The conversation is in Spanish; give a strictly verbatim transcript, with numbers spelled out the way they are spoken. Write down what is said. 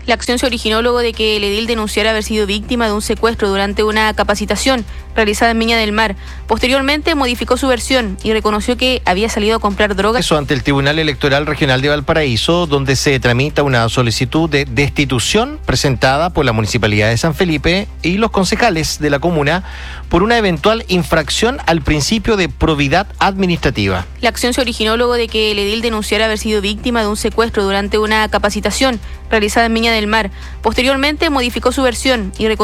La acción se originó luego de que el edil denunciara haber sido víctima de un secuestro durante una capacitación realizada en Viña del Mar. Posteriormente modificó su versión y reconoció que había salido a comprar drogas. Eso ante el Tribunal Electoral Regional de Valparaíso, donde se tramita una solicitud de destitución presentada por la Municipalidad de San Felipe y los concejales de la comuna por una eventual infracción al principio de probidad administrativa. La acción se originó luego de que el edil denunciara haber sido víctima de un secuestro durante una capacitación realizada en Viña del Mar. Posteriormente modificó su versión y reconoció